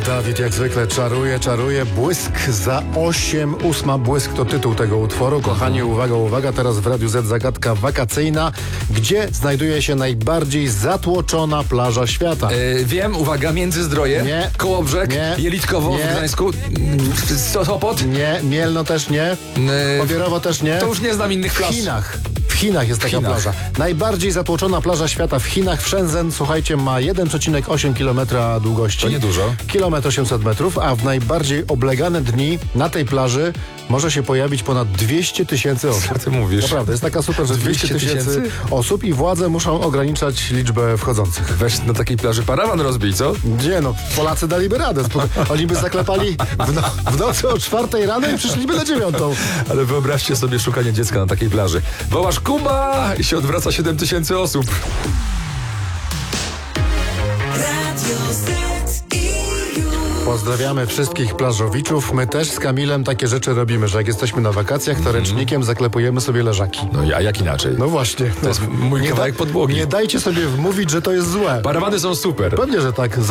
Dawid jak zwykle czaruje. Błysk za 8 błysk to tytuł tego utworu. Kochani, uwaga, teraz w Radiu Z zagadka wakacyjna. Gdzie znajduje się najbardziej zatłoczona plaża świata? Wiem, uwaga, Międzyzdroje, Nie. Kołobrzeg, Nie. Jelitkowo Nie. w Gdańsku, Sopot. Nie, Mielno też nie, Pobierowo też nie. To już nie znam innych plaż. W Chinach jest taka Chinach. plaża. Najbardziej zatłoczona plaża świata w Chinach, w Shenzhen, słuchajcie, ma 1,8 km długości. To niedużo. 1,8 metrów, a w najbardziej oblegane dni na tej plaży może się pojawić ponad 200 000 osób. Co ty mówisz? Naprawdę, jest taka super, że 200 000 osób i władze muszą ograniczać liczbę wchodzących. Weź na takiej plaży parawan rozbij, co? Gdzie no, Polacy daliby radę. Oni by zaklepali w nocy o 4 rano i przyszliby na 9. Ale wyobraźcie sobie szukanie dziecka na takiej plaży. Wołasz Kuba i się odwraca 7000 osób. Pozdrawiamy wszystkich plażowiczów. My też z Kamilem takie rzeczy robimy, że jak jesteśmy na wakacjach, to ręcznikiem zaklepujemy sobie leżaki. No a jak inaczej? No właśnie. To jest mój kawałek podłogi. Nie dajcie sobie wmówić, że to jest złe. Parawany są super. Pewnie, że tak.